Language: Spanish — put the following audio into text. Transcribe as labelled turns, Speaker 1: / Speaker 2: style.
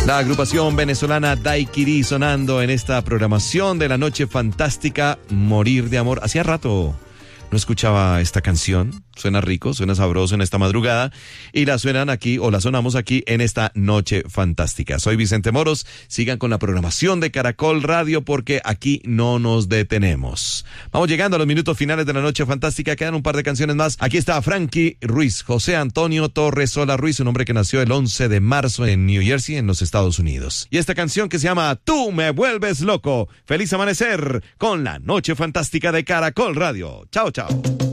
Speaker 1: La agrupación venezolana Daiquiri sonando en esta programación de la noche fantástica, Morir de Amor. Hacía rato no escuchaba esta canción. Suena rico, suena sabroso en esta madrugada y la suenan aquí o la sonamos aquí en esta noche fantástica. Soy Vicente Moros, sigan con la programación de Caracol Radio porque aquí no nos detenemos. Vamos llegando a los minutos finales de la noche fantástica, quedan un par de canciones más. Aquí está Frankie Ruiz, José Antonio Torresola Ruiz, un hombre que nació el 11 de marzo en New Jersey, en los Estados Unidos. Y esta canción que se llama Tú me vuelves loco. Feliz amanecer con la noche fantástica de Caracol Radio. Chao, chao.